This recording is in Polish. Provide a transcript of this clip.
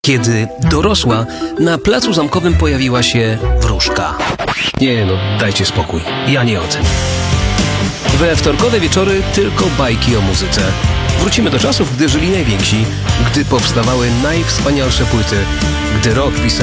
Kiedy dorosła, na placu zamkowym pojawiła się wróżka. Nie no, dajcie spokój, ja nie ocenię. We wtorkowe wieczory tylko bajki o muzyce. Wrócimy do czasów, gdy żyli najwięksi, gdy powstawały najwspanialsze płyty, gdy rock pisał